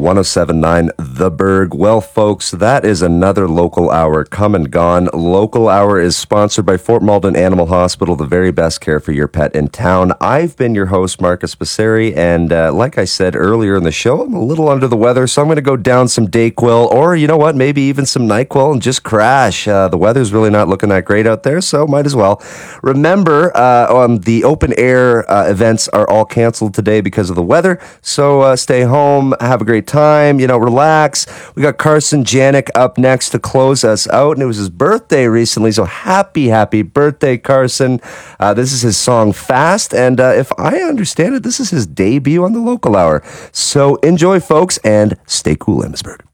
1079 The Berg. Well, folks, that is another local hour come and gone. Local hour is sponsored by Fort Malden Animal Hospital, the very best care for your pet in town. I've been your host, Marcus Passeri, and like I said earlier in the show, I'm a little under the weather, so I'm going to go down some Dayquil, or you know what, maybe even some NyQuil and just crash. The weather's really not looking that great out there, so might as well. Remember, the open air events are all canceled today because of the weather, so stay home, have a great time, relax. We got Carson Janik up next to close us out, and it was his birthday recently, so happy birthday, Carson. This is his song Fast, and if I understand it, this is his debut on the Local Hour. So enjoy, folks, and stay cool, Amherstburg.